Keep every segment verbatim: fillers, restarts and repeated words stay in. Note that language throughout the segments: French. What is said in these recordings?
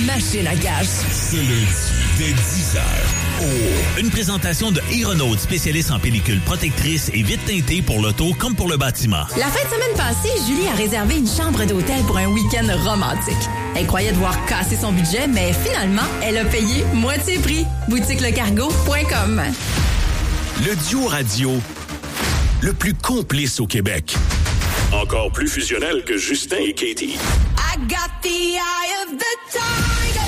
machine à gaz. Ce lundi, dès dix heures. Oh. Une présentation de Aeronaut, spécialiste en pellicules protectrices et vitres teintées pour l'auto comme pour le bâtiment. La fin de semaine passée, Julie a réservé une chambre d'hôtel pour un week-end romantique. Elle croyait devoir casser son budget, mais finalement, elle a payé moitié prix. boutique le cargo point com. Le duo radio le plus complice au Québec. Encore plus fusionnel que Justin et Katie. I got the eye of the tiger.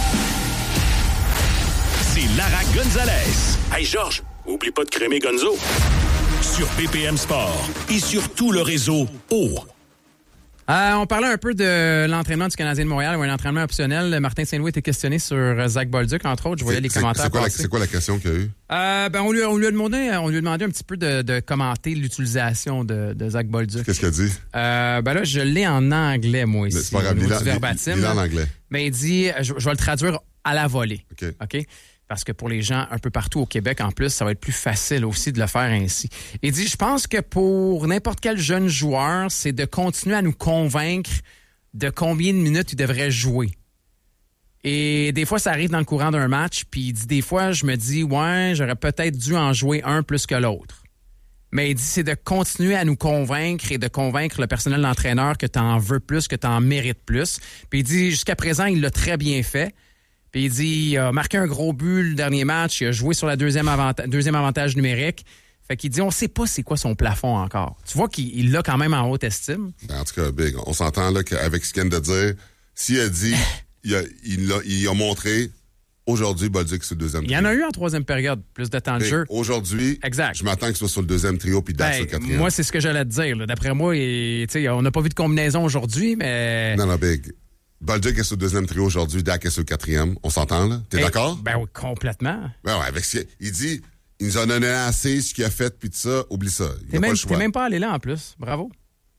C'est Lara Gonzalez. Hey Georges, oublie pas de crémer Gonzo. Sur B P M Sport et sur tout le réseau O. Euh, on parlait un peu de l'entraînement du Canadien de Montréal ou un entraînement optionnel. Martin Saint-Louis était questionné sur Zach Bolduc, entre autres. Je voyais c'est, les c'est, commentaires c'est quoi, la, passer. c'est quoi la question qu'il y a eu? Euh, ben, on, lui, on, lui a demandé, on lui a demandé un petit peu de, de commenter l'utilisation de, de Zach Bolduc. Qu'est-ce qu'il a dit? Euh, ben là, je l'ai en anglais, moi, ici. Mais c'est pas grave, il est en anglais. Ben, il dit, je, je vais le traduire à la volée. OK. OK? Parce que pour les gens un peu partout au Québec, en plus, ça va être plus facile aussi de le faire ainsi. Il dit, je pense que pour n'importe quel jeune joueur, c'est de continuer à nous convaincre de combien de minutes il devrait jouer. Et des fois, ça arrive dans le courant d'un match, puis il dit, des fois, je me dis, ouais, j'aurais peut-être dû en jouer un plus que l'autre. Mais il dit, c'est de continuer à nous convaincre et de convaincre le personnel d'entraîneur que tu en veux plus, que tu en mérites plus. Puis il dit, jusqu'à présent, il l'a très bien fait. Puis il dit, il a marqué un gros but le dernier match, il a joué sur la deuxième, avanta- deuxième avantage numérique. Fait qu'il dit, on sait pas c'est quoi son plafond encore. Tu vois qu'il l'a quand même en haute estime. En tout cas, Big, on s'entend là qu'avec ce qu'il vient de dire, s'il a dit, il, a, il, a, il a montré, aujourd'hui, Bolduc sur le deuxième trio. Il y en a eu en troisième période, plus de temps de Big, jeu. Aujourd'hui, exact. Je m'attends qu'il soit sur le deuxième trio puis Dak ben, sur le quatrième. Moi, c'est ce que j'allais te dire. Là. D'après moi, et, on n'a pas vu de combinaison aujourd'hui, mais... Non, non, Big. Bolduc est sur le deuxième trio aujourd'hui, Dak est sur le quatrième. On s'entend, là? T'es hey, d'accord? Ben oui, complètement. Ben ouais, avec ce qu'il il dit, il nous a donné assez, ce qu'il a fait, puis tout ça, oublie ça. Il t'es, a même, pas le choix. T'es même pas allé là, en plus. Bravo.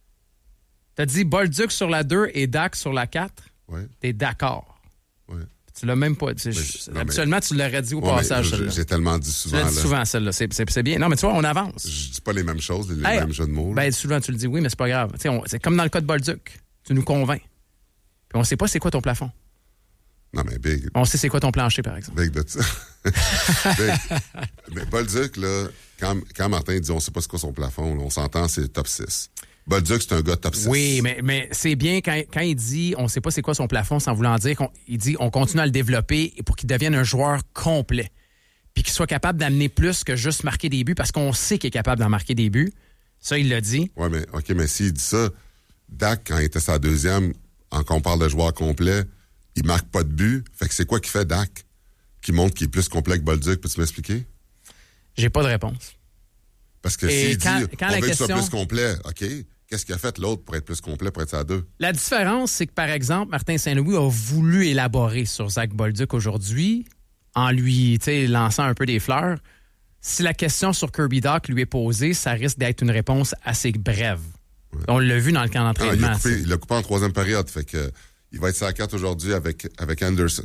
T'as dit Bolduc sur la deux et Dak sur la quatre. Ouais. T'es d'accord. Ouais. Tu l'as même pas dit. Je, non, Habituellement, mais, tu l'aurais dit au ouais, passage, je, celle-là. J'ai tellement dit souvent. Tu l'as dit là. souvent, celle-là. C'est, c'est, c'est bien. Non, mais tu vois, on avance. Je dis pas les mêmes choses, les hey, mêmes jeux de mots. Ben, souvent, tu le dis, oui, mais c'est pas grave. On, c'est comme dans le cas de Bolduc. Tu nous convaincs. Puis on sait pas c'est quoi ton plafond. Non, mais Big. On sait c'est quoi ton plancher, par exemple. Big de ça. Big. Mais Bolduc, là, quand, quand Martin dit on sait pas c'est quoi son plafond, là, on s'entend, c'est top six. Bolduc, c'est un gars top six. Oui, mais, mais c'est bien quand, quand il dit on sait pas c'est quoi son plafond, sans vouloir dire qu'on il dit on continue à le développer pour qu'il devienne un joueur complet. Puis qu'il soit capable d'amener plus que juste marquer des buts, parce qu'on sait qu'il est capable d'en marquer des buts. Ça, il l'a dit. Oui, mais OK, mais s'il dit ça, Dak, quand il était sa deuxième, en qu'on parle de joueur complet, il marque pas de but. Fait que c'est quoi qu'il fait, Dak? Qui montre qu'il est plus complet que Bolduc. Peux-tu m'expliquer? J'ai pas de réponse. Parce que Et s'il quand, dit quand on la veut question... qu'il soit plus complet, OK, qu'est-ce qu'il a fait l'autre pour être plus complet, pour être à deux? La différence, c'est que, par exemple, Martin Saint-Louis a voulu élaborer sur Zach Bolduc aujourd'hui, en lui lançant un peu des fleurs. Si la question sur Kirby Dach lui est posée, ça risque d'être une réponse assez brève. Ouais. On l'a vu dans le camp d'entraînement. Ah, il, a coupé, il l'a coupé en troisième période, fait que il va être sur la carte aujourd'hui avec, avec Anderson.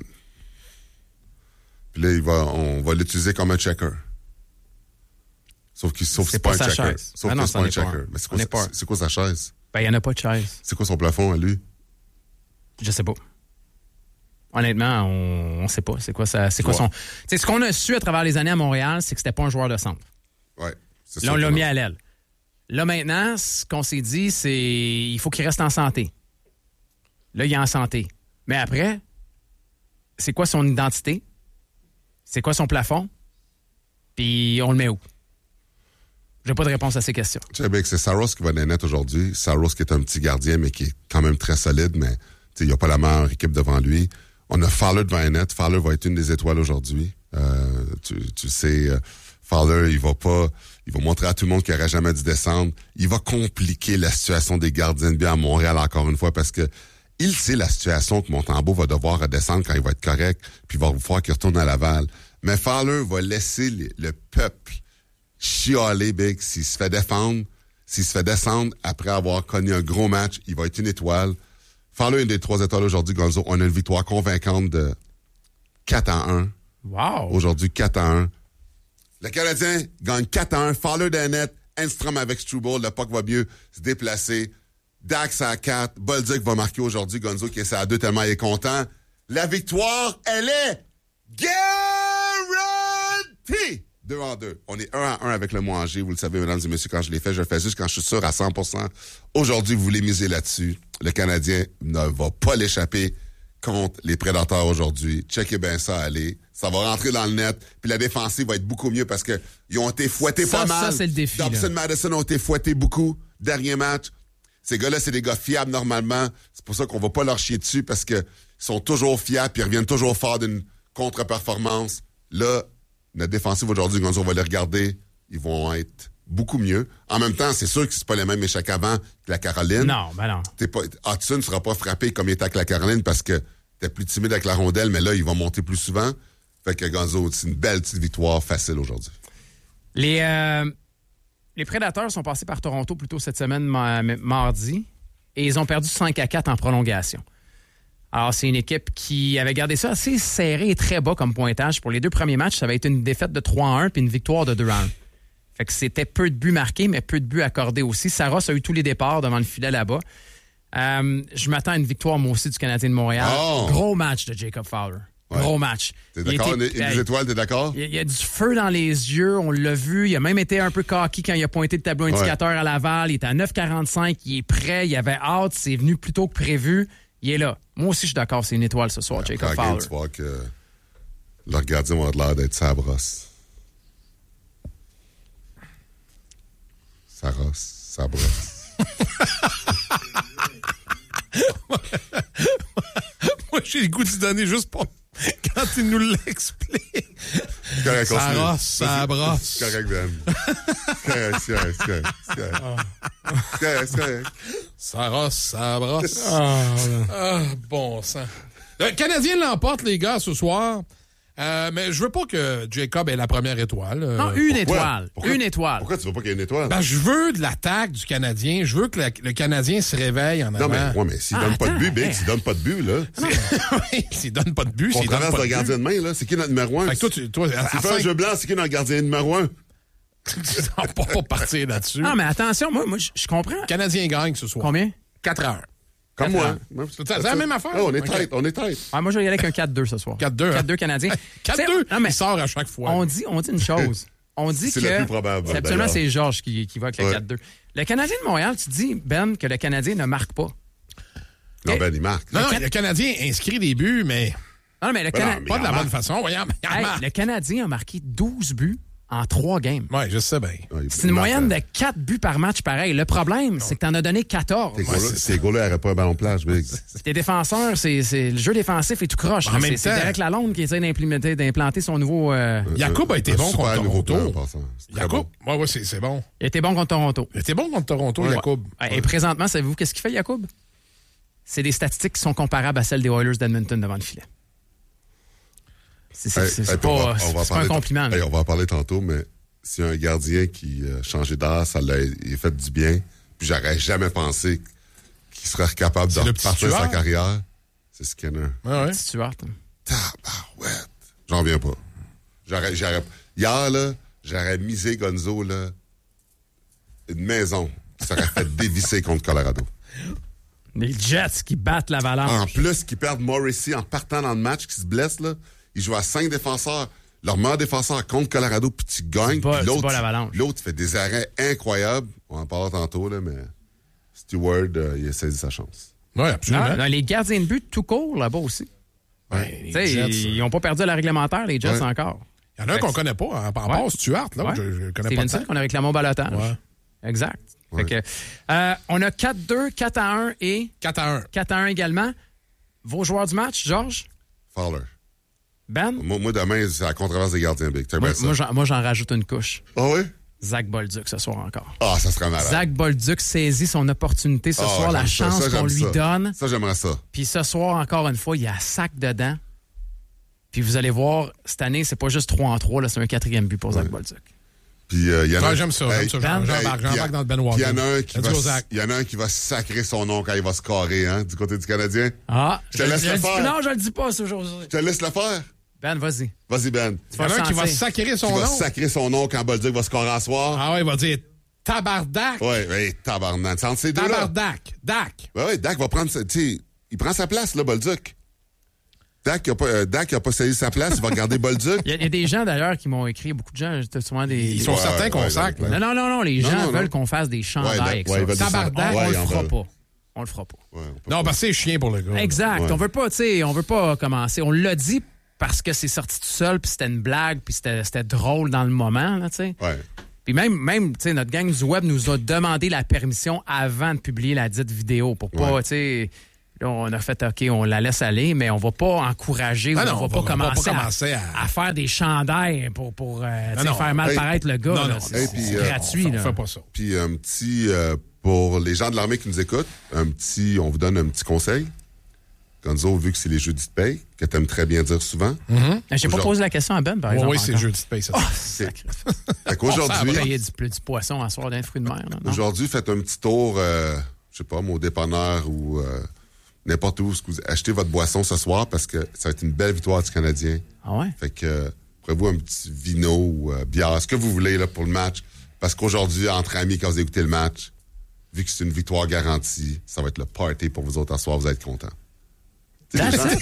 Puis là, il va, on va l'utiliser comme un checker. Sauf qu'il sauf c'est, c'est pas, pas un checker. Chaise. Sauf ah que non, c'est pas un checker. Un. Mais c'est quoi, c'est, c'est quoi sa chaise? Ben, il n'y en a pas de chaise. C'est quoi son plafond à lui? Je sais pas. Honnêtement, on ne sait pas. C'est quoi ça? C'est quoi son. T'sais, ce qu'on a su à travers les années à Montréal, c'est que c'était pas un joueur de centre. Ouais. C'est là, on l'a mis à l'aile. Là, maintenant, ce qu'on s'est dit, c'est il faut qu'il reste en santé. Là, il est en santé. Mais après, c'est quoi son identité? C'est quoi son plafond? Puis on le met où? J'ai pas de réponse à ces questions. Tu sais, c'est Saros qui va les net aujourd'hui. Saros qui est un petit gardien, mais qui est quand même très solide, mais il n'y a pas la meilleure équipe devant lui. On a Fowler devant les net. Fowler va être une des étoiles aujourd'hui. Euh, tu, tu sais, euh, Fowler, il va pas... Il va montrer à tout le monde qu'il n'aurait jamais dû descendre. Il va compliquer la situation des gardiens de but à Montréal encore une fois parce que il sait la situation que Montembeault va devoir redescendre quand il va être correct, puis il va falloir qu'il retourne à Laval. Mais Fowler va laisser les, le peuple chialer, Big, s'il se fait défendre, s'il se fait descendre après avoir connu un gros match, il va être une étoile. Fowler est une des trois étoiles aujourd'hui, Gonzo. On a une victoire convaincante de quatre à un. Wow! Aujourd'hui, quatre à un. Le Canadien gagne quatre à un. Fowler d'un net. Enstrom avec Struble. Le puck va mieux se déplacer. Dax à quatre. Bolduc va marquer aujourd'hui. Gonzo qui est à deux tellement il est content. La victoire, elle est garantie! Deux en deux. On est un à un avec le Moanger. Vous le savez, mesdames et messieurs, quand je l'ai fait, je le fais juste quand je suis sûr à cent pour cent. Aujourd'hui, vous voulez miser là-dessus. Le Canadien ne va pas l'échapper contre les Prédateurs aujourd'hui. Checkez bien ça, allez. Ça va rentrer dans le net. Puis la défensive va être beaucoup mieux parce que ils ont été fouettés Ça, pas mal. ça, c'est le défi, Dobson, là. Madison ont été fouettés beaucoup. Dernier match. Ces gars-là, c'est des gars fiables normalement. C'est pour ça qu'on va pas leur chier dessus parce que ils sont toujours fiables puis ils reviennent toujours fort d'une contre-performance. Là, notre défensive aujourd'hui, quand on va les regarder, ils vont être beaucoup mieux. En même temps, c'est sûr que c'est pas les mêmes échecs avant que la Caroline. Non, ben non. T'es pas, Hudson ne sera pas frappé comme il était avec la Caroline parce que t'es plus timide avec la rondelle, mais là, il va monter plus souvent. Fait que Gonzo, c'est une belle petite victoire facile aujourd'hui. Les, euh, les Prédateurs sont passés par Toronto plus tôt cette semaine, ma- mardi, et ils ont perdu cinq à quatre en prolongation. Alors, c'est une équipe qui avait gardé ça assez serré et très bas comme pointage. Pour les deux premiers matchs, ça avait été une défaite de trois à un puis une victoire de deux à un. Fait que c'était peu de buts marqués, mais peu de buts accordés aussi. Saros a eu tous les départs devant le filet là-bas. Euh, je m'attends à une victoire, moi aussi, du Canadien de Montréal. Oh! Gros match de Jacob Fowler. Ouais. Gros match. T'es Il a d'accord? été- Une, une des étoiles, t'es d'accord? Il y, a, il y a du feu dans les yeux, on l'a vu. Il a même été un peu cocky quand il a pointé le tableau indicateur à Laval. Il est à neuf quarante-cinq, il est prêt, il avait hâte, c'est venu plus tôt que prévu. Il est là. Moi aussi, je suis d'accord, c'est une étoile ce soir, Jacob Après la game, Fowler. tu vois que leur gardien va avoir l'air d'être sa brosse. Sa rosse, sa brosse. Moi, j'ai le goût d'y donner juste pour quand il nous l'explique. C'est correct, Ça continue. rosse, ça brosse. C'est correct, Ben. C'est correct, c'est correct, c'est correct. C'est correct, c'est correct, c'est correct. Ça rosse, ça brosse. Ah, bon sang. Le Canadien l'emporte, les gars, ce soir. Euh, mais je veux pas que Jacob ait la première étoile. euh. Non, une Pourquoi? étoile. Pourquoi? Une étoile. Pourquoi tu veux pas qu'il y ait une étoile? Ben, je veux de l'attaque du Canadien. Je veux que la- le Canadien se réveille en non, avant. mais, ouais, mais s'il Ah, donne pas de attends, but, Big, hey. s'il donne pas de but, là, Oui, s'il donne pas de but, on s'il donne traverse pas le de gardien but. de main, là. C'est qui notre numéro un? Fait que toi, tu, toi, à, Tu à fais un cinq- jeu blanc, c'est qui notre gardien numéro un? on va pas partir là-dessus. Non, mais attention, moi, moi je je comprends. Le Canadien gagne ce soir. Combien? quatre heures. Comme moi. C'est la même affaire? Oh, on est Ok. tête, on est tête. Ah, moi, je vais y aller avec un quatre deux ce soir. quatre deux, hein? quatre deux Canadien. quatre Tu deux, sais, non, mais il sort à chaque fois. on dit, on dit une chose. On dit C'est que. le plus probable, c'est absolument, d'ailleurs. c'est Georges qui, qui va avec le Ouais. quatre deux. Le Canadien de Montréal, tu dis, Ben, que le Canadien ne marque pas. Non, Hey. ben, il marque. non, non, Can- le Canadien inscrit des buts, mais Non, mais le, Ben Cana- non, mais pas de la il en bonne marque. façon. Voyons, mais il en Hey, marque. le Canadien a marqué douze buts en trois games. Ouais, je sais bien. Ah, il- C'est il une marque, moyenne hein. de quatre buts par match pareil. Le problème, c'est que t'en as donné quatorze. Ces gars-là- Ces gars-là n'auraient pas un ballon de plage, Big. Tes défenseurs, c'est, c'est le jeu défensif est tout croche. En là. même c'est, c'est temps- Derek Lalonde qui essaie d'implémenter, d'implanter son nouveau... euh, Jacob a été Un bon super contre nouveau plan, en Toronto. passant. C'est très Jacob, bon. ouais, ouais, c'est, c'est bon. Il était bon contre Toronto. Il était bon contre Toronto, Ouais. Jacob. Ouais, Et présentement, savez-vous qu'est-ce qu'il fait, Jacob? C'est des statistiques qui sont comparables à celles des Oilers d'Edmonton devant le filet. C'est, c'est, Hey, c'est, hey, c'est puis on pas, va- c'est, on va c'est pas un parler- compliment. là. Hey, on va en parler tantôt, mais s'il y a un gardien qui a changé d'air, ça l'a il a fait du bien. Puis j'aurais jamais pensé qu'il serait capable de C'est le petit repartir sa tueur. carrière. C'est Skinner. Ouais, ouais. Stuart. Tabarouette. J'en reviens pas. J'aurais, j'aurais, hier, là, j'aurais misé Gonzo, là, une maison qui serait fait dévisser contre Colorado. Les Jets qui battent l'Avalanche. En plus, qu'ils perdent Morrissey en partant dans le match, qui se blesse, là. Ils jouent à cinq défenseurs. Leur meilleur défenseur contre Colorado, puis tu gagnes. bats- Puis tu l'autre, bats l'Avalanche. l'autre fait des arrêts incroyables. On en parlera tantôt, là, mais Stewart, euh, il a saisi sa chance. Ouais, absolument. Non, non, les gardiens de but tout court là-bas aussi. Ouais, les Tu sais, Jets, ils n'ont pas perdu à la réglementaire, les Jets, Ouais. encore. Il y en a un qu'on connaît pas. Hein, par Ouais. rapport à Stuart, là, Ouais. je, je connais Stevenson pas. qu'on a réclamé au balotage. Ouais. Exact. Ouais. Fait que, euh, on a quatre deux, quatre à un et quatre à un. quatre à un également. Vos joueurs du match, Georges? Fowler. Ben? Moi, moi, demain, c'est la controverse des gardiens, Big. T'as Moi, bien ça. moi, j'en, moi, j'en rajoute une couche. Ah oui? Zach Bolduc ce soir encore. Ah, ça serait malade. Zach Bolduc saisit son opportunité ce Ah, soir, la j'aime ça. chance Ça, qu'on j'aime lui ça. donne. Ça, j'aimerais ça. Puis ce soir, encore une fois, il y a sac dedans. Puis vous allez voir, cette année, c'est pas juste trois en trois, là, c'est un quatrième but pour Zach Bolduc. Puis, euh, il y en a Ouais, un- j'aime ça, Hey, j'aime ça. J'embarque, Ben, j'embarque, Hey, j'embarque dans le Ben puis Walker. il y en a un qui Let's va, go, Zach. il y en a un qui va sacrer son nom quand il va scorer, hein, du côté du Canadien. Ah, Je te laisse je le dis- faire. Non, je le dis pas, c'est aujourd'hui. Je te laisse le faire. Ben, vas-y. Vas-y, Ben. Il y en a un qui va sacrer son Qui va nom. sacrer son nom quand Bolduc va scorer en soir. Ah ouais, il va dire tabardac. Ouais, ouais, tabarnak. C'est entre ces deux-là. Tabardac. Dac. Ouais, ouais, Dak va prendre sa, tu sais, il prend sa place, là, Bolduc. Dak n'a pas, euh, Dak a pas saisi sa place, il va regarder Bolduc. Il y, a, il y a des gens, d'ailleurs, qui m'ont écrit, beaucoup de gens, souvent des... Ils sont Ouais, certains qu'on ouais, sac. ouais, là. Non, non, non, non, les Non, gens non, veulent non. qu'on fasse des chandails Ouais, avec ouais, ça. ils veulent des Tabarnak, chandails. on Ouais, le ils en fera veulent. pas. On le fera pas. Ouais, on peut- Non, parce que c'est chien pour le gars. Exact. Ouais. On veut pas, tu sais, on veut pas commencer. On l'a dit parce que c'est sorti tout seul, puis c'était une blague, puis c'était, c'était drôle dans le moment, là, tu sais. Ouais. Puis même, même tu sais, notre gang du web nous a demandé la permission avant de publier la dite vidéo pour pas, Ouais. tu sais... Là, on a fait, OK, on la laisse aller, mais on va pas encourager Ah ou non, on va on pas va- on va commencer, pas commencer à, à- à faire des chandails pour, pour euh, tu sais, non. faire mal Hey. paraître le gars. Non, là. non. C'est, Hey, c'est puis, euh, gratuit. On là. fait pas ça. Puis un petit, euh, pour les gens de l'armée qui nous écoutent, un petit, on vous donne un petit conseil. Gonzo, vu que c'est les jeudis de paye, que tu aimes très bien dire souvent. J'ai pas Aujourd'hui- posé la question à Ben, par Oui, exemple. oui, c'est encore. jeudi de paye, ça. Fait qu'aujourd'hui, Payer du, du poisson à soir d'un fruit de mer. Là, non? aujourd'hui, faites un petit tour, euh, je sais pas, au dépanneur ou euh, n'importe où, où vous achetez votre boisson ce soir parce que ça va être une belle victoire du Canadien. Ah ouais? Fait que, euh, prenez-vous un petit vino ou euh, bière, ce que vous voulez là, pour le match. Parce qu'aujourd'hui, entre amis, quand vous écoutez le match, vu que c'est une victoire garantie, ça va être le party pour vous autres à soir, vous êtes contents. Tu sais, les gens-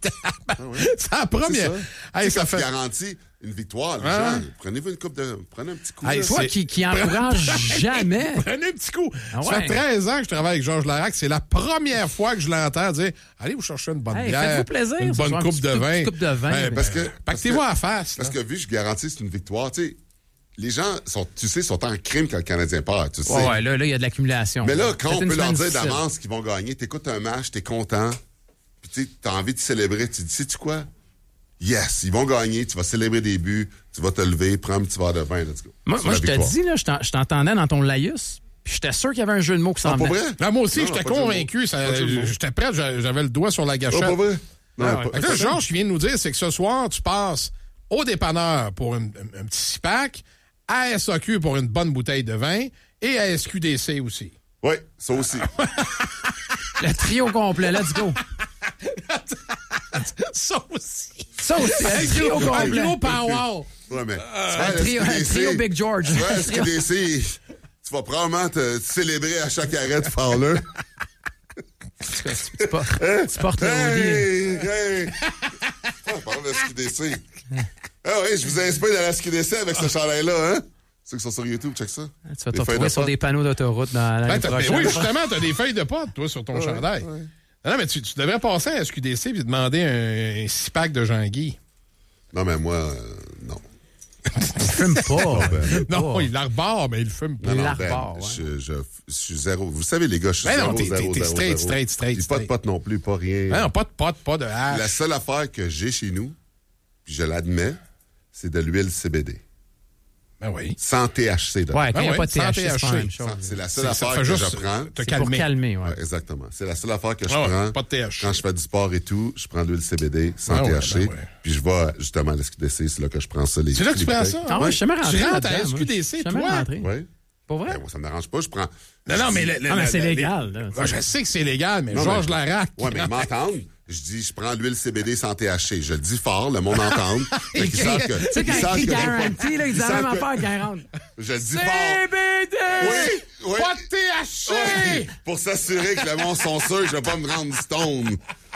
C'est la c'est première. ça. Hey, Tu sais, ça quand fait. tu garantis une victoire, les Ah. gens, prenez-vous une coupe de... Prenez un petit coup. Hey, là. Toi c'est- qui, qui encourage jamais. Prenez un petit coup. Ah Ça ouais. fait treize ans que je travaille avec Georges Larac. C'est la première fois que je l'entends dire allez vous chercher une bonne Hey, bière. faites-vous plaisir, Une ce bonne soir, coupe une de petite vin. coupe de vin. Ouais, Parce que... parce Pactez-vous que- à la face. Parce là. que vu que je garantis c'est une victoire, tu sais, les gens, sont, tu sais, sont en crime quand le Canadien perd, tu sais. Ouais, ouais, là, là, il y a de l'accumulation. Mais là, quand C'est on une peut leur semaine dire difficile. d'avance qu'ils vont gagner, t'écoutes un match, t'es content, puis tu sais, t'as envie de célébrer, tu te dis, sais-tu quoi? Yes, ils vont gagner, tu vas célébrer des buts, tu vas te lever, prendre un petit verre de vin, let's go. Moi, Sur moi la je te victoire. dis, là, je t'en- je t'entendais dans ton laïus, puis j'étais sûr qu'il y avait un jeu de mots qui s'en Non, pas venait. vrai? Ah, moi aussi, Non, j'étais pas de jeu de convaincu. mots. ça- Pas de jeu de mots. J'étais prêt, j'a- j'avais le doigt sur la Non, gâchette. pas vrai? Non, Ah ouais. pas- Fait que là, Georges, ce qu'il vient de nous dire, c'est que ce soir, tu passes au dépanneur pour une- un, un petit six-pack, à S A Q pour une bonne bouteille de vin et à S Q D C aussi. Oui, ça aussi. Le trio complet, let's go. Ça aussi. Ça aussi, le trio Un complet. gros power. Ouais, mais Un trio, un trio Big George. Tu vas à S Q D C, tu vas probablement te célébrer à chaque arrêt de Fowler. Tu portes, tu portes le hoodie. Hey, hey! Ah, parlons de S Q D C. Ah oui, je vous inspire de la S Q D C avec ce chandail-là, hein? Ceux qui sont sur YouTube, check ça. Tu vas Des te feuilles retrouver de sur pote. des panneaux d'autoroute dans l'année Ben, t'as- prochaine. oui, justement, t'as des feuilles de pote, toi, sur ton chandail. Non, non, mais tu, tu devrais passer à S Q D C et demander un, un six-pack de Jean-Guy. Non, mais moi, euh, non. Il fume pas. ben, il fume Non, pas. il l'arbore, mais il fume pas. Non, non, L'arbore, ben, ouais. je, je, je suis zéro. Vous savez, les gars, je suis Ben non, zéro, t'es- zéro, t'es zéro, straight, zéro. straight, straight, Puis pas de straight. pote non plus, pas rien. Ben non, pas de pote, pas de hache. La seule affaire que j'ai chez nous, puis je l'admets, c'est de l'huile C B D. Ben oui. Sans T H C dedans. Ouais, quand il n'y a ouais, pas de sans T H C, c'est pas la même chose. C'est la seule C'est- ça affaire fait que juste je prends. te C'est pour calmer. calmer, ouais. Ouais, exactement. C'est la seule affaire que je Ah ouais, prends. pas de T H C. Quand je fais du sport et tout, je prends de l'huile C B D sans Ah ouais, T H C. ben ouais. Puis je vais justement à l'S Q D C, c'est là que je prends ça. Les, C'est là que tu les prends bouteilles. ça? Ah ouais, je suis jamais rentré Tu rentres à là-dedans, S Q D C, moi. Je suis jamais toi? rentré. Oui. Pas vrai? Ben, moi, ça me dérange pas. Je prends. Non, non, mais... le- le- Ah, mais le- c'est le- légal, là. Ah, je sais que c'est légal, mais Non, Georges mais- Larac... Ouais, mais ils m'entendent. Je dis, je prends l'huile C B D sans T H C. Je le dis fort, le monde entend. Fait qu'ils savent que. Tu sais, ils quand savent il que- garantit, là, il dit la savent même que- affaire quand il rentre. Je le dis fort. C B D! Oui, oui. Pas de T H C! Oui, pour s'assurer que le monde sont sûrs que je vais pas me rendre stone.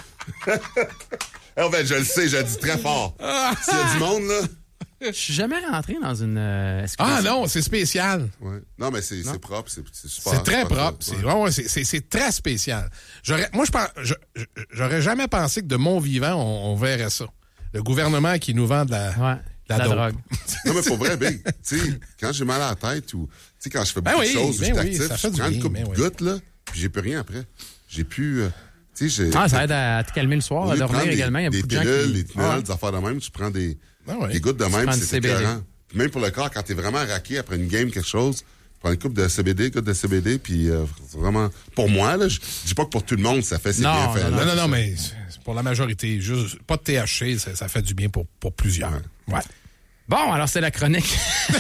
En fait, je le sais, je le dis très fort. S'il y a du monde, là. Je suis jamais rentré dans une euh, S Q D C. Ah non, c'est spécial. Ouais. Non, mais c'est c'est propre, c'est c'est super. C'est très super propre. ça. C'est Ouais. ouais, ouais, c'est- c'est- c'est très spécial. J'aurais, moi, je pense, je- je- j'aurais jamais pensé que de mon vivant, on, on verrait ça. Le gouvernement qui nous vend de la, Ouais, de la la dope. drogue. Non, mais pour vrai, Big, tu sais, quand j'ai mal à la tête ou, tu sais, quand je fais Ben beaucoup oui, de choses, ben je suis oui, actif, ça fait je du prends une bien, coupe ben de oui. gouttes, là, puis j'ai plus rien après. J'ai plus, euh, tu sais, j'ai... Ah, ça aide à te calmer le soir, Au à lieu de dormir prendre des- également. Il y a des beaucoup de gens pilules, qui... des Tylenol, Ah ouais. des affaires de même, tu prends des, Ah ouais. des gouttes de même, prends du c'est C B D. écœurant. Puis même pour le corps, quand t'es vraiment raqué après une game, quelque chose, prends une coupe de C B D, goutte de C B D, puis euh, c'est vraiment... Pour moi, là, je je dis pas que pour tout le monde, ça fait ces Non, bienfaits-là. Non, non, non, mais c'est pour la majorité, juste pas de T H C, ça, ça fait du bien pour, pour plusieurs. Ouais. Bon, alors c'est la chronique.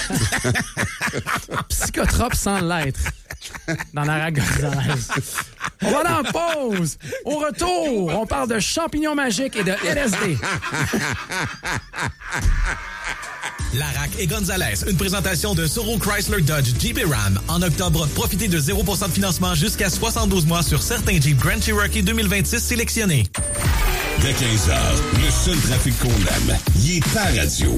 Psychotrope sans l'être. Dans la Gonzalez. On va aller en pause. Au retour, on parle de champignons magiques et de L S D. Larac et Gonzalez, une présentation de Soro Chrysler Dodge Jeep et Ram. En octobre, profitez de zéro pour cent de financement jusqu'à soixante-douze mois sur certains Jeep Grand Cherokee deux mille vingt-six sélectionnés. Dès quinze heures, le seul trafic qu'on aime, il est ta radio.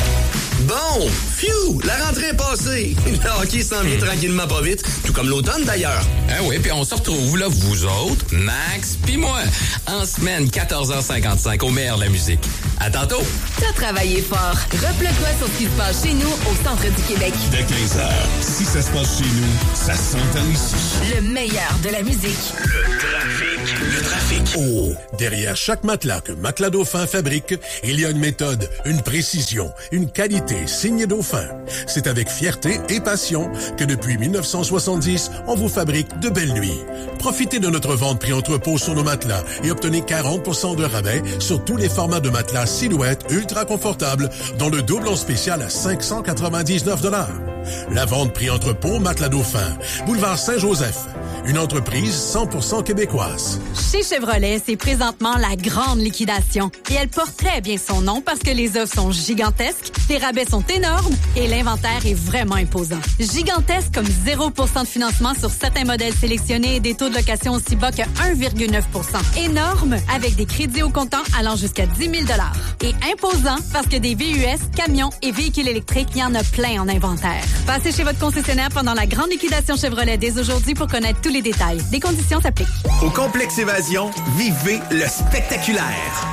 Bon, phew, la rentrée est passée. Le hockey s'en vient tranquillement pas vite, tout comme l'automne d'ailleurs. Ah oui, puis on se retrouve là, vous autres, Max puis moi, en semaine quatorze heures cinquante-cinq au meilleur de la musique. À tantôt. T'as travaillé fort. Reploie-toi sur ce qui se passe chez nous au centre du Québec. Dès quinze heures, si ça se passe chez nous, ça s'entend ici. Le meilleur de la musique. Le trafic. Le trafic. Oh, derrière chaque matelas que Matelas Dauphin fabrique, il y a une méthode, une précision, une qualité signe Dauphin. C'est avec fierté et passion que depuis mille neuf cent soixante-dix, on vous fabrique de belles nuits. Profitez de notre vente prix entrepôt sur nos matelas et obtenez quarante pour cent de rabais sur tous les formats de matelas silhouette ultra confortables, dont le double en spécial à cinq cent quatre-vingt-dix-neuf dollars. La vente prix entrepôt Matelas Dauphin, boulevard Saint-Joseph, une entreprise cent pour cent québécoise. Chez Chevrolet, c'est présentement la grande liquidation. Et elle porte très bien son nom parce que les offres sont gigantesques, les rabais sont énormes et l'inventaire est vraiment imposant. Gigantesque comme zéro pour cent de financement sur certains modèles sélectionnés et des taux de location aussi bas que un virgule neuf pour cent. Énorme avec des crédits au comptant allant jusqu'à dix mille dollars. Et imposant parce que des V U S, camions et véhicules électriques, il y en a plein en inventaire. Passez chez votre concessionnaire pendant la grande liquidation Chevrolet dès aujourd'hui pour connaître tous les détails. Des conditions s'appliquent. Au Complexe Évasion, vivez le spectaculaire.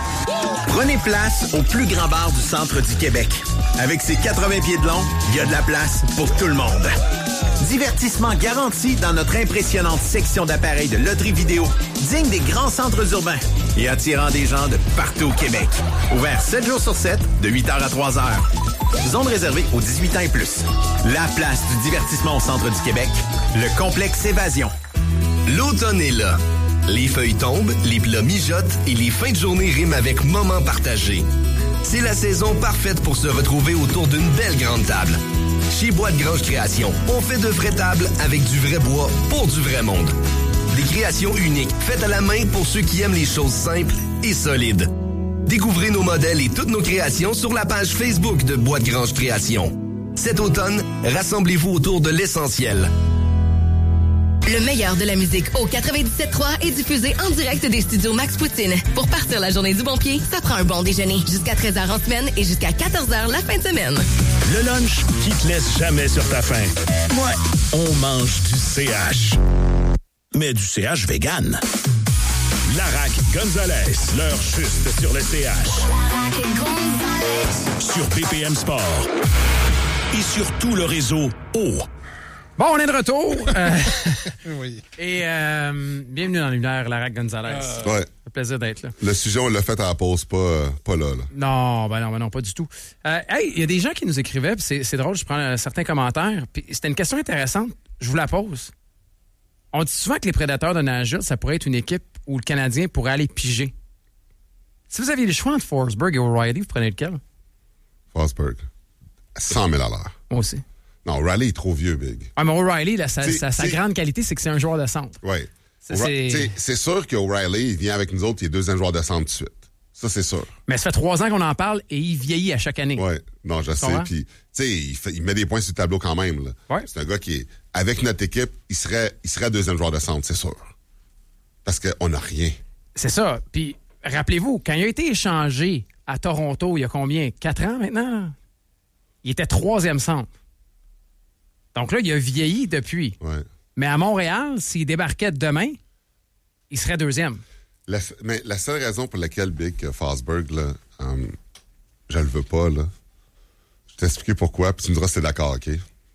Prenez place au plus grand bar du centre du Québec. Avec ses quatre-vingts pieds de long, il y a de la place pour tout le monde. Divertissement garanti dans notre impressionnante section d'appareils de loterie vidéo, digne des grands centres urbains et attirant des gens de partout au Québec. Ouvert sept jours sur sept, de huit heures à trois heures. Zone réservée aux dix-huit ans et plus. La place du divertissement au centre du Québec, le Complexe Évasion. L'automne est là. Les feuilles tombent, les plats mijotent et les fins de journée riment avec moments partagés. C'est la saison parfaite pour se retrouver autour d'une belle grande table. Chez Bois de Grange Création, on fait de vraies tables avec du vrai bois pour du vrai monde. Des créations uniques, faites à la main pour ceux qui aiment les choses simples et solides. Découvrez nos modèles et toutes nos créations sur la page Facebook de Bois de Grange Création. Cet automne, rassemblez-vous autour de l'essentiel. Le meilleur de la musique au quatre-vingt-dix-sept trois est diffusé en direct des studios Max Poutine. Pour partir la journée du bon pied, ça prend un bon déjeuner. Jusqu'à treize heures en semaine et jusqu'à quatorze heures la fin de semaine. Le lunch qui te laisse jamais sur ta faim. Ouais, on mange du C H. Mais du C H vegan. Larac Gonzalez, l'heure juste sur le C H. Sur B P M Sport. Et sur tout le réseau O. Bon, on est de retour. Euh, oui. Et euh, bienvenue dans l'univers, Larac Gonzalez. Euh, ouais. Ça fait plaisir d'être là. Le sujet, on l'a fait à la pause, pas, euh, pas là, là. Non, ben non, ben non, pas du tout. Euh, hey, il y a des gens qui nous écrivaient, puis c'est, c'est drôle, je prends euh, certains commentaires, puis c'était une question intéressante. Je vous la pose. On dit souvent que les Prédateurs de Nashville, ça pourrait être une équipe où le Canadien pourrait aller piger. Si vous aviez le choix entre Forsberg et O'Reilly, vous prenez lequel? Forsberg. cent mille à l'heure. Moi aussi. Non, O'Reilly est trop vieux, Big. Ah, mais O'Reilly, là, sa, T'sais, sa, sa grande qualité, c'est que c'est un joueur de centre. Oui. C'est... C'est... c'est sûr qu'O'Reilly, il vient avec nous autres, il est deuxième joueur de centre tout de suite. Ça, c'est sûr. Mais ça fait trois ans qu'on en parle et il vieillit à chaque année. Oui, non, je sais. Puis, tu sais, il, il met des points sur le tableau quand même. Là. Ouais. C'est un gars qui est, avec notre équipe, il serait, il serait deuxième joueur de centre, c'est sûr. Parce qu'on n'a rien. C'est ça. Puis, rappelez-vous, quand il a été échangé à Toronto, il y a combien? Quatre ans maintenant? Il était troisième centre. Donc là, il a vieilli depuis. Ouais. Mais à Montréal, s'il débarquait demain, il serait deuxième. La, mais la seule raison pour laquelle Big Forsberg, là, um, je le veux pas, là, je vais t'expliquer pourquoi, puis tu me diras si t'es d'accord, OK?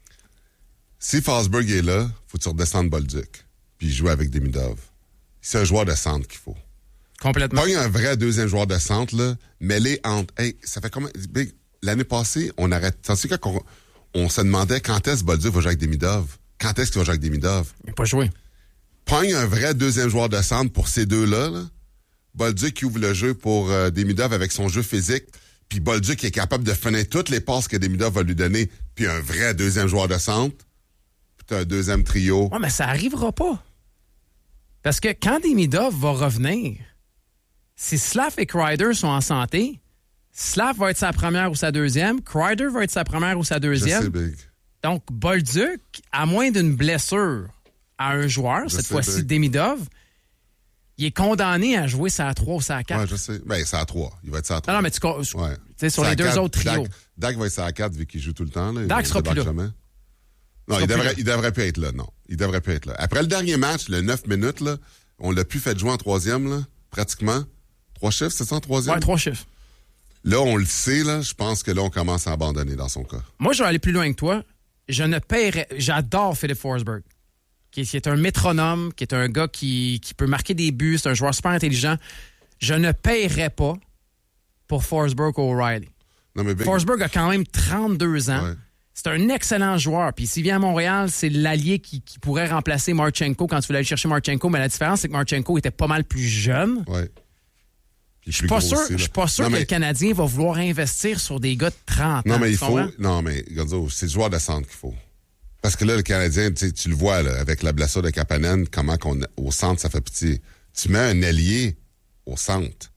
Si Forsberg est là, faut que tu redescendes Bolduc, puis il joue avec Demidov. C'est un joueur de centre qu'il faut. Complètement. Pas un vrai deuxième joueur de centre, là, mêlé entre... Hey, ça fait combien... Big, l'année passée, on arrête... Tu sais, quand on, on se demandait quand est-ce que Bolduc va jouer avec Demidov? Quand est-ce qu'il va jouer avec Demidov? Il n'a pas joué. Pogne un vrai deuxième joueur de centre pour ces deux-là. Là. Bolduc qui ouvre le jeu pour euh, Demidov avec son jeu physique, puis Bolduc qui est capable de finir toutes les passes que Demidov va lui donner, puis un vrai deuxième joueur de centre, puis t'as un deuxième trio. Ouais, mais ça arrivera pas. Parce que quand Demidov va revenir, si Slav et Kreider sont en santé, Slav va être sa première ou sa deuxième, Kreider va être sa première ou sa deuxième. Je sais, Big. Donc, Bolduc, à moins d'une blessure à un joueur, Je cette sais, fois-ci Big. Demidov, Il est condamné à jouer ça à trois ou ça à quatre. Ouais, je sais. Ben, c'est à trois. Il va être ça à trois. Non, non, mais tu ouais. sais, sur les deux quatre, autres trios. Dak, Dak va être ça à quatre vu qu'il joue tout le temps. Là. Dak sera plus là. Jamais. Non, il devrait, il devrait plus être là, non. Il devrait plus être là. Après le dernier match, le neuf minutes, là, on l'a plus fait jouer en troisième, là, pratiquement. Trois chiffres, c'est ça, en troisième? Ouais, trois chiffres. Là, on le sait, là, je pense que là, on commence à abandonner dans son cas. Moi, je vais aller plus loin que toi. Je ne paierais... J'adore Philip Forsberg, qui est, qui est un métronome, qui est un gars qui, qui peut marquer des buts, c'est un joueur super intelligent. Je ne paierais pas pour Forsberg ou O'Reilly. Non, mais Big... Forsberg a quand même trente-deux ans. Ouais. C'est un excellent joueur. Puis s'il vient à Montréal, c'est l'allié qui, qui pourrait remplacer Marchenko quand tu voulais aller chercher Marchenko. Mais la différence, c'est que Marchenko était pas mal plus jeune. Ouais. Je suis pas sûr, je suis pas sûr non, que mais... le Canadien va vouloir investir sur des gars de trente non, ans. Mais il faut, non, mais Gonzo, c'est le joueur de centre qu'il faut. Parce que là, le Canadien, tu le vois, là, avec la blessure de Kapanen, comment qu'on, au centre, ça fait petit. Tu mets un allié au centre.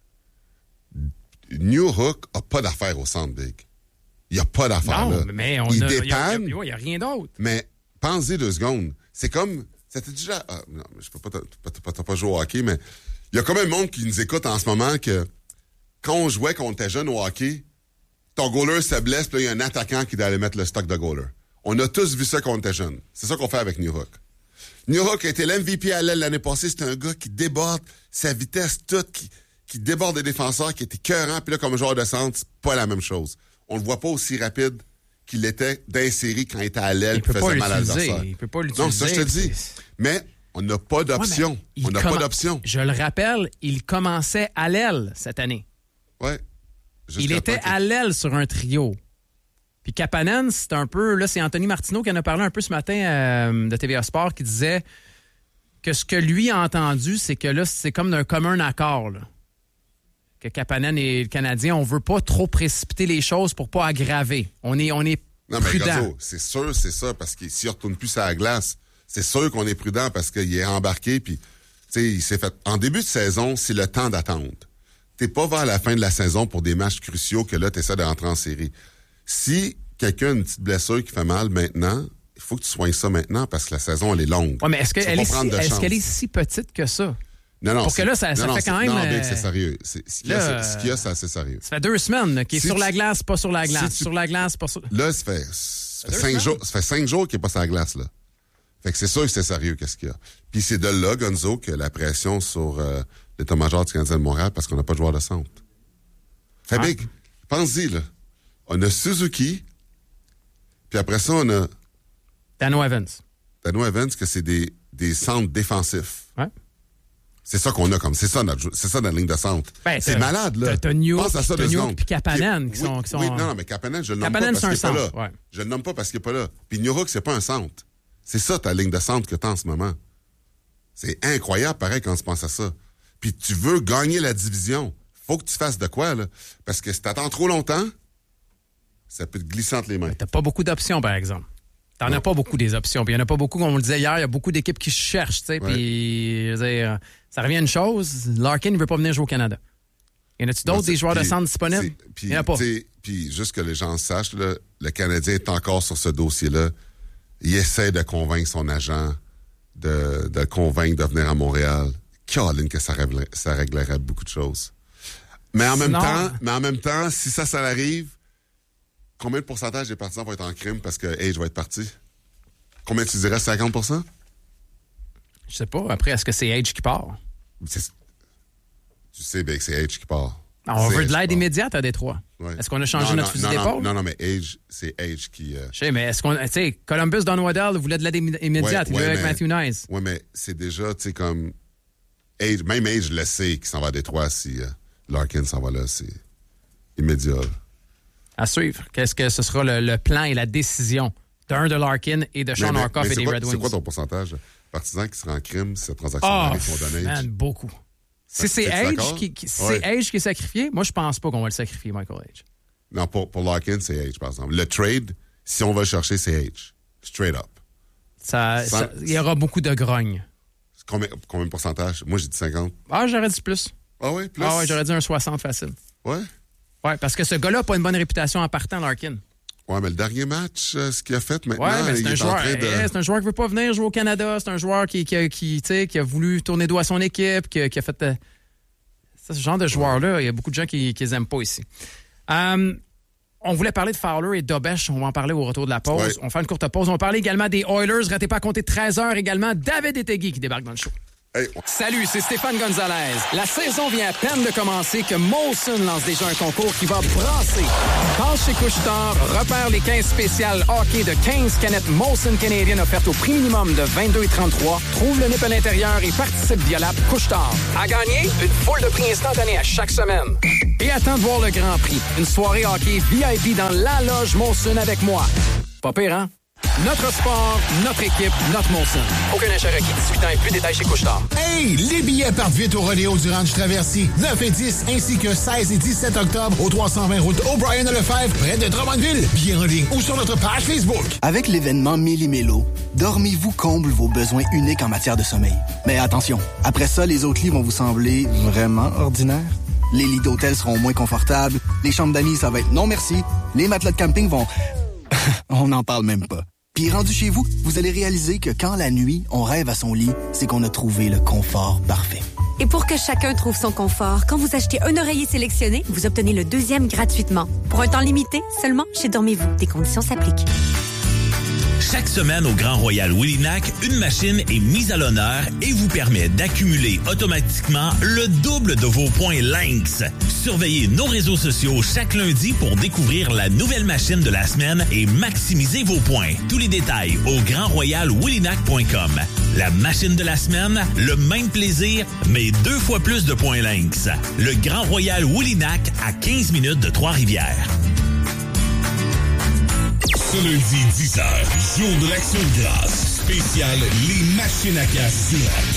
New Hook a pas d'affaire au centre, Big. Il n'y a pas d'affaire là. Mais on il a, dépanne. Il n'y a, a, a rien d'autre. Mais pensez deux secondes. C'est comme... C'était déjà... Ah, non, je peux pas, pas, pas, pas jouer au hockey, mais il y a quand même un monde qui nous écoute en ce moment que quand on jouait, quand on était jeune au hockey, ton goaler se blesse, puis là, il y a un attaquant qui doit aller mettre le stock de goaler. On a tous vu ça quand on était jeune. C'est ça qu'on fait avec New Hook. New Hook a été l'M V P à l'aile l'année passée. C'est un gars qui déborde sa vitesse toute, qui, qui déborde des défenseurs, qui était écœurant. Puis là, comme joueur de centre, c'est pas la même chose. On le voit pas aussi rapide qu'il était d'insérer quand il était à l'aile et faisait mal à l'adversaire. Il peut pas l'utiliser. Non, ça, je te dis. Mais on n'a pas d'option. Ouais, on n'a comm... pas d'option. Je le rappelle, il commençait à l'aile cette année. Ouais. Il était à l'aile sur un trio. Puis Kapanen, c'est un peu... Là, c'est Anthony Martineau qui en a parlé un peu ce matin euh, de T V A Sport, qui disait que ce que lui a entendu, c'est que là, c'est comme d'un commun accord, là. Que Kapanen et le Canadien, on veut pas trop précipiter les choses pour pas aggraver. On est, on est non, prudent. Mais Gonzo, c'est sûr, c'est ça, parce que s'il retourne plus à la glace, c'est sûr qu'on est prudent parce qu'il est embarqué, puis, tu sais, il s'est fait... En début de saison, c'est le temps d'attendre. T'es pas vers la fin de la saison pour des matchs cruciaux que là, t'essaies de rentrer en série. Si quelqu'un a une petite blessure qui fait mal maintenant, il faut que tu soignes ça maintenant parce que la saison, elle est longue. Ouais, mais est-ce qu'elle est, si, est, qu'elle est si petite que ça? Non, non. Pour que là, ça, non, ça non, fait quand même... Non, euh, c'est sérieux. C'est, ce, qu'il y a, là, c'est, ce qu'il y a, c'est assez sérieux. Ça fait deux semaines qu'il est si sur tu, la glace, pas sur la glace. Si tu, sur la glace, pas sur... Là, ça fait, ça fait, cinq, jours, ça fait cinq jours qu'il n'est pas sur la glace, là. Fait que c'est sûr que c'est sérieux, qu'est-ce qu'il y a. Puis c'est de là, Gonzo, que la pression sur euh, l'état-major du Canadien de Montréal parce qu'on n'a pas de joueur de centre. Fait big. Ah. Pense-y, là. On a Suzuki, puis après ça, on a... Dano Evans. Dano Evans, que c'est des, des centres défensifs. Ouais. C'est ça qu'on a comme... C'est ça notre, c'est ça notre ligne de centre. Ben, c'est malade, là. T'as New Pense à ça deux secondes. Puis Kapanen qui, qui, sont, qui sont... Oui, non, non, mais Kapanen, je le nomme Kapanen, pas parce qu'il n'est pas là. Ouais. Je le nomme pas parce qu'il n'est pas là. Puis New Hook, c'est pas un centre. C'est ça ta ligne de centre que t'as en ce moment. C'est incroyable, pareil, quand tu penses à ça. Puis tu veux gagner la division. Faut que tu fasses de quoi, là? Parce que si t'attends trop longtemps, ça peut te glisser entre les mains. Mais t'as pas beaucoup d'options, par exemple. T'en non. as pas beaucoup des options. Puis il y en a pas beaucoup, comme on le disait hier, il y a beaucoup d'équipes qui cherchent, tu sais. Ouais. Puis, je veux dire, ça revient à une chose, Larkin ne veut pas venir jouer au Canada. Y en a-tu d'autres, non, des joueurs pis, de centre disponibles? Il y en a pas. Puis, juste que les gens sachent, là, le Canadien est encore sur ce dossier-là. Il essaie de convaincre son agent, de, de le convaincre de venir à Montréal. Caroline, que ça réglerait, ça réglerait beaucoup de choses. Mais en, même temps, mais en même temps, si ça, ça arrive, combien de pourcentage des partisans vont être en crime parce que Age va être parti? Combien tu dirais, cinquante pour cent? Je sais pas. Après, est-ce que c'est Age qui part? C'est, tu sais bien que c'est Age qui part. Non, on veut de l'aide immédiate à Détroit. Ouais. Est-ce qu'on a changé non, notre non, fusil d'épaule? Non, non, mais Age, c'est Age qui... Euh... Je sais, mais est-ce qu'on... Tu sais, Columbus, Don Waddell voulait de l'aide immédiate. Ouais, il ouais, avec Matthew Nice. Oui, mais c'est déjà, tu sais, comme... Age, même Age le sait qu'il s'en va à Détroit si euh, Larkin s'en va là. C'est immédiat. À suivre. Qu'est-ce que ce sera le, le plan et la décision d'un de Larkin et de Sean Orkoff et des quoi, Red Wings? C'est quoi ton pourcentage? Partisans qui seraient en crime si cette transaction oh, arrive pour donner man, beaucoup. Si c'est Age qui, qui, si ouais. c'est Age qui est sacrifié, moi, je pense pas qu'on va le sacrifier, Michael Age. Non, pour, pour Larkin, c'est Age, par exemple. Le trade, si on va le chercher, c'est Age. Straight up. Ça, ça, il y aura beaucoup de grogne. Combien, combien de pourcentage? Moi, j'ai dit cinquante. Ah, j'aurais dit plus. Ah oui, plus? Ah oui, j'aurais dit un soixante facile. Ouais? Ouais, parce que ce gars-là n'a pas une bonne réputation en partant, Larkin. Ouais, mais le dernier match, euh, ce qu'il a fait maintenant, ouais, mais c'est il un est joueur, en train de... eh, c'est un joueur qui veut pas venir jouer au Canada. C'est un joueur qui, qui, qui, tu sais, qui a voulu tourner dos à son équipe, qui, qui a fait... Euh, ce genre de joueurs-là, il y a beaucoup de gens qui ne les aiment pas ici. Um, on voulait parler de Fowler et d'Obesch. On va en parler au retour de la pause. Ouais. On fait une courte pause. On va parler également des Oilers. Ratez pas à compter treize heures également. David Etegui qui débarque dans le show. Hey. Salut, c'est Stéphane Gonzalez. La saison vient à peine de commencer que Molson lance déjà un concours qui va brasser. Passe chez Couche-Tard, repère les quinze spéciales hockey de quinze canettes Molson Canadian offertes au prix minimum de vingt-deux et trente-trois. Trouve le nip à l'intérieur et participe via l'app Couche-Tard. À gagner, une foule de prix instantanés à chaque semaine. Et attends de voir le Grand Prix. Une soirée hockey V I P dans la loge Molson avec moi. Pas pire, hein? Notre sport, notre équipe, notre Molson. Aucun achat requis. dix-huit ans et plus, détails chez Couche-Tard. Hey! Les billets partent vite au rodéo du Ranch Traversier. neuf et dix, ainsi que seize et dix-sept octobre au trois cent vingt route O'Brien-Lefebvre, près de Drummondville. Billets en ligne ou sur notre page Facebook. Avec l'événement Méli-Mélo, Dormez-vous comble vos besoins uniques en matière de sommeil. Mais attention, après ça, les autres lits vont vous sembler vraiment ordinaires. Les lits d'hôtel seront moins confortables. Les chambres d'amis, ça va être non merci. Les matelas de camping vont... On n'en parle même pas. Puis rendu chez vous, vous allez réaliser que quand la nuit, on rêve à son lit, c'est qu'on a trouvé le confort parfait. Et pour que chacun trouve son confort, quand vous achetez un oreiller sélectionné, vous obtenez le deuxième gratuitement. Pour un temps limité, seulement chez Dormez-vous. Des conditions s'appliquent. Chaque semaine au Grand Royal Willynac, une machine est mise à l'honneur et vous permet d'accumuler automatiquement le double de vos points Lynx. Surveillez nos réseaux sociaux chaque lundi pour découvrir la nouvelle machine de la semaine et maximiser vos points. Tous les détails au grand royal willynac point com. La machine de la semaine, le même plaisir, mais deux fois plus de points Lynx. Le Grand Royal Willynac à quinze minutes de Trois-Rivières. Ce lundi, dix heures, jour de l'Action de grâce, spécial Les Machines à casse Siroc.